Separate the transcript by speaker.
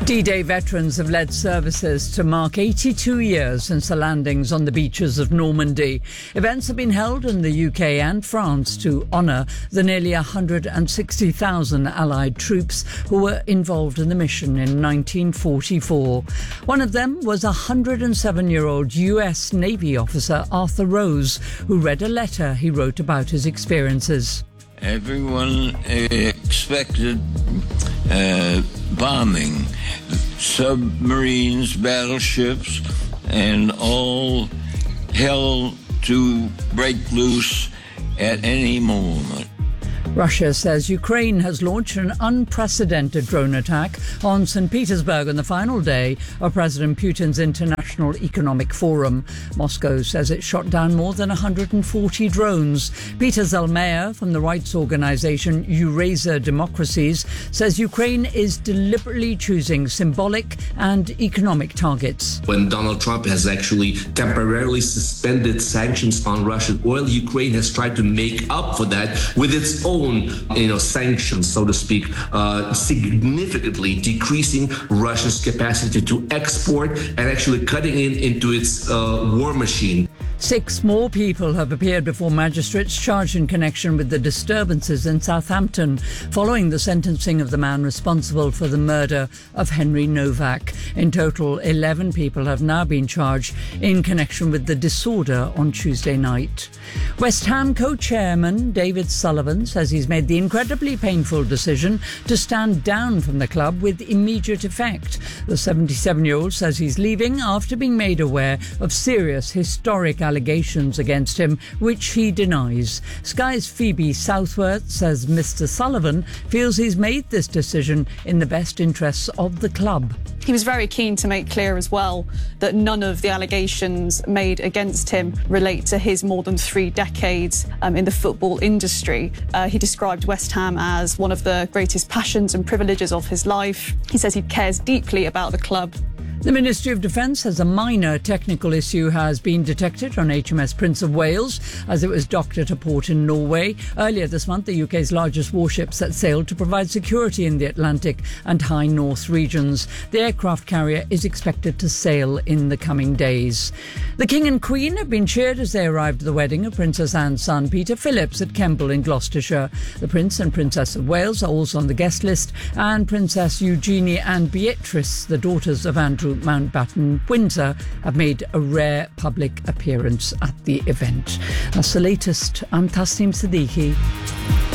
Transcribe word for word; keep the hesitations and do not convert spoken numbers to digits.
Speaker 1: D-Day veterans have led services to mark eighty-two years since the landings on the beaches of Normandy. Events have been held in the U K and France to honour the nearly one hundred sixty thousand Allied troops who were involved in the mission in nineteen forty-four. One of them was one hundred seven-year-old U S Navy officer Arthur Rose, who read a letter he wrote about his experiences.
Speaker 2: Everyone expected uh, bombing, submarines, battleships, and all hell to break loose at any moment.
Speaker 1: Russia says Ukraine has launched an unprecedented drone attack on Saint Petersburg on the final day of President Putin's International Economic Forum. Moscow says it shot down more than one hundred forty drones. Peter Zellmeyer from the rights organisation Eurasia Democracies says Ukraine is deliberately choosing symbolic and economic targets.
Speaker 3: When Donald Trump has actually temporarily suspended sanctions on Russian oil, Ukraine has tried to make up for that with its own you know, sanctions, so to speak, uh, significantly decreasing Russia's capacity to export and actually cutting in into its uh, war machine.
Speaker 1: Six more people have appeared before magistrates charged in connection with the disturbances in Southampton following the sentencing of the man responsible for the murder of Henry Novak. In total, eleven people have now been charged in connection with the disorder on Tuesday night. West Ham co-chairman David Sullivan says he's made the incredibly painful decision to stand down from the club with immediate effect. The seventy-seven-year-old says he's leaving after being made aware of serious historic allegations against him, which he denies. Sky's Phoebe Southworth says Mister Sullivan feels he's made this decision in the best interests of the club.
Speaker 4: He was very keen to make clear as well that none of the allegations made against him relate to his more than three decades um, in the football industry. Uh, he described West Ham as one of the greatest passions and privileges of his life. He says he cares deeply about the club.
Speaker 1: The Ministry of Defence says a minor technical issue has been detected on H M S Prince of Wales as it was docked at a port in Norway. Earlier this month, the U K's largest warship set sail to provide security in the Atlantic and High North regions. The aircraft carrier is expected to sail in the coming days. The King and Queen have been cheered as they arrived at the wedding of Princess Anne's son, Peter Phillips, at Kemble in Gloucestershire. The Prince and Princess of Wales are also on the guest list, and Princess Eugenie and Beatrice, the daughters of Andrew Mountbatten Windsor, have made a rare public appearance at the event. That's the latest. I'm Tasneem Siddiqui.